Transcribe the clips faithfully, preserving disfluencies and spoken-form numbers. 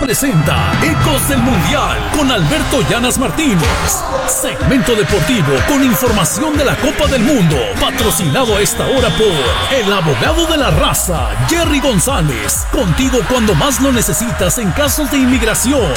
presenta Ecos del Mundial con Alberto Llanas Martínez. Segmento deportivo con información de la Copa del Mundo, patrocinado a esta hora por el abogado de la raza, Jerry González. Contigo cuando más lo necesitas en casos de inmigración.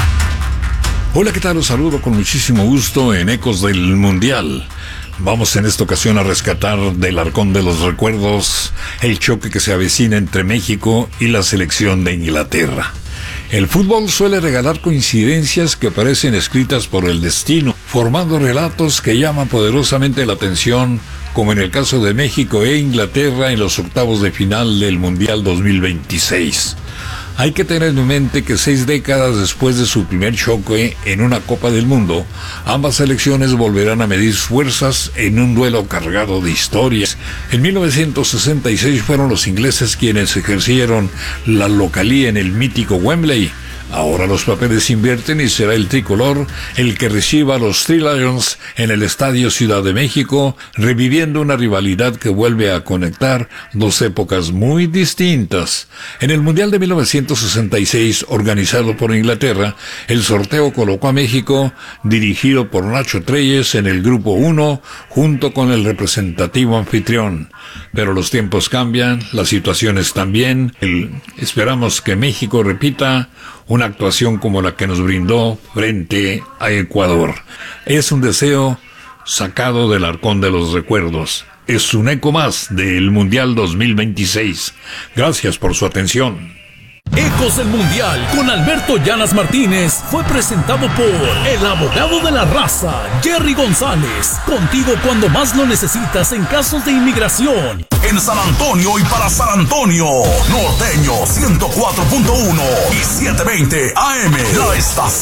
Hola, ¿qué tal? Los saludo con muchísimo gusto en Ecos del Mundial. Vamos en esta ocasión a rescatar del arcón de los recuerdos el choque que se avecina entre México y la selección de Inglaterra. El fútbol suele regalar coincidencias que parecen escritas por el destino, formando relatos que llaman poderosamente la atención, como en el caso de México e Inglaterra en los octavos de final del Mundial dos mil veintiséis. Hay que tener en mente que seis décadas después de su primer choque en una Copa del Mundo, ambas selecciones volverán a medir fuerzas en un duelo cargado de historias. En mil novecientos sesenta y seis fueron los ingleses quienes ejercieron la localía en el mítico Wembley. Ahora los papeles invierten y será el tricolor el que reciba a los Three Lions en el Estadio Ciudad de México, reviviendo una rivalidad que vuelve a conectar dos épocas muy distintas. En el Mundial de mil novecientos sesenta y seis, organizado por Inglaterra, el sorteo colocó a México, dirigido por Nacho Treyes, en el grupo uno, junto con el representativo anfitrión. Pero los tiempos cambian, las situaciones también. El, esperamos que México repita una actuación como la que nos brindó frente a Ecuador. Es un deseo sacado del arcón de los recuerdos. Es un eco más del Mundial dos mil veintiséis. Gracias por su atención. Ecos del Mundial con Alberto Llanas Martínez fue presentado por el abogado de la raza, Jerry González. Contigo cuando más lo necesitas en casos de inmigración. En San Antonio y para San Antonio, Norteño ciento cuatro punto uno y setecientos veinte A M. La estación